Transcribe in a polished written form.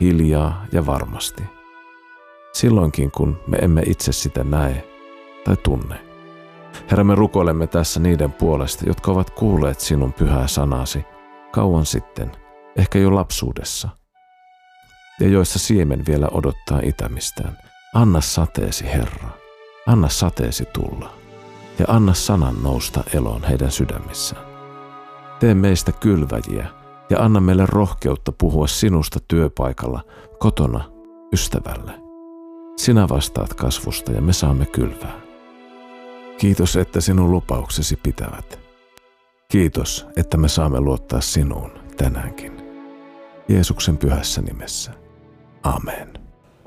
hiljaa ja varmasti. Silloinkin, kun me emme itse sitä näe tai tunne. Herra, me rukoilemme tässä niiden puolesta, jotka ovat kuulleet sinun pyhää sanasi kauan sitten, ehkä jo lapsuudessa, ja joissa siemen vielä odottaa itämistään. Anna sateesi, Herra, anna sateesi tulla, ja anna sanan nousta eloon heidän sydämissään. Tee meistä kylväjiä, ja anna meille rohkeutta puhua sinusta työpaikalla, kotona, ystävälle. Sinä vastaat kasvusta, ja me saamme kylvää. Kiitos, että sinun lupauksesi pitävät. Kiitos, että me saamme luottaa sinuun tänäänkin. Jeesuksen pyhässä nimessä. Amen.